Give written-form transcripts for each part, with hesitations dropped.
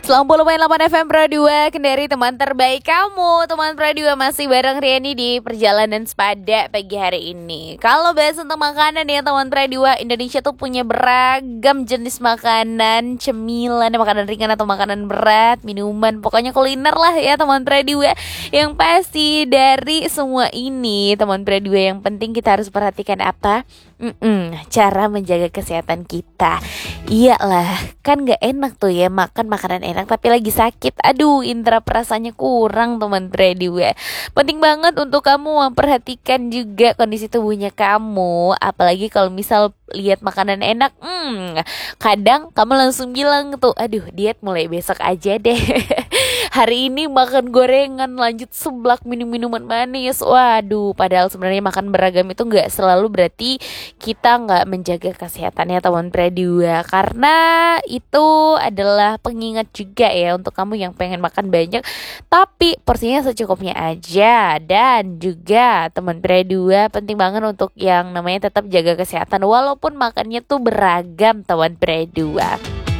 90,8 FM Pro 2 Kendari, teman terbaik kamu. Teman Pro 2 masih bareng Riani di perjalanan sepada pagi hari ini. Kalau bahas tentang makanan ya teman Pro 2, Indonesia tuh punya beragam jenis makanan, cemilan, makanan ringan atau makanan berat, minuman, pokoknya kuliner lah ya teman Pro 2. Yang pasti dari semua ini teman Pro 2, yang penting kita harus perhatikan apa? Cara menjaga kesehatan kita. Iyalah, kan gak enak tuh ya makan makanan enak tapi lagi sakit. Aduh, indera perasaannya kurang teman Prediwe. Penting banget untuk kamu memperhatikan juga kondisi tubuhnya kamu. Apalagi kalau misal lihat makanan enak, kadang kamu langsung bilang tuh, aduh diet mulai besok aja deh. Hari ini makan gorengan, lanjut seblak, minum minuman manis. Waduh, padahal sebenarnya makan beragam itu gak selalu berarti kita gak menjaga kesehatannya teman Prediwe. Karena itu adalah pengingat juga ya untuk kamu yang pengen makan banyak tapi porsinya secukupnya aja. Dan juga teman Prediwe, penting banget untuk yang namanya tetap jaga kesehatan walaupun makannya tuh beragam teman Prediwe.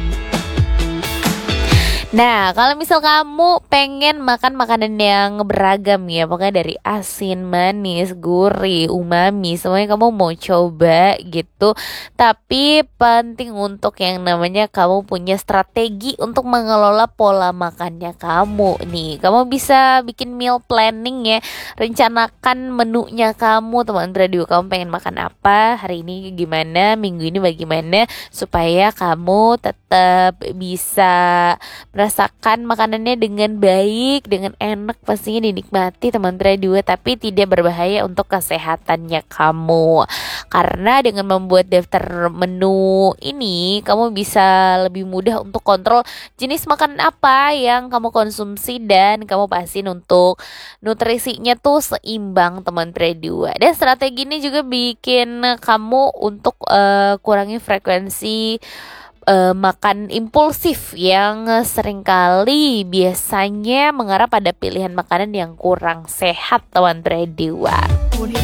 Nah, kalau misal kamu pengen makan makanan yang beragam ya, pokoknya dari asin, manis, gurih, umami, semuanya kamu mau coba gitu. Tapi penting untuk yang namanya kamu punya strategi untuk mengelola pola makannya kamu nih. Kamu bisa bikin meal planning ya, rencanakan menunya kamu teman radio. Kamu pengen makan apa, hari ini gimana, minggu ini bagaimana, supaya kamu tetap bisa merasakan makanannya dengan baik, dengan enak, pastinya dinikmati teman radio, tapi tidak berbahaya untuk kesehatannya kamu. Karena dengan membuat daftar menu ini, kamu bisa lebih mudah untuk kontrol jenis makanan apa yang kamu konsumsi dan kamu pastiin untuk nutrisinya tuh seimbang teman radio. Dan strategi ini juga bikin kamu untuk kurangi frekuensi makan impulsif yang seringkali biasanya mengarah pada pilihan makanan yang kurang sehat teman Prediwa.